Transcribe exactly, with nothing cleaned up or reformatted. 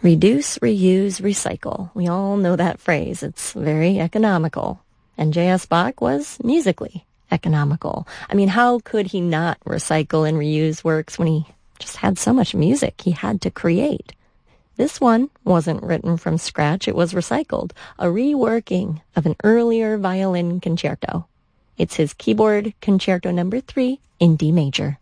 Reduce, reuse, recycle. We all know that phrase. It's very economical. And J S. Bach was musically economical. I mean, how could he not recycle and reuse works when he just had so much music he had to create? This one wasn't written from scratch. It was recycled, a reworking of an earlier violin concerto. It's his keyboard concerto number three in D major.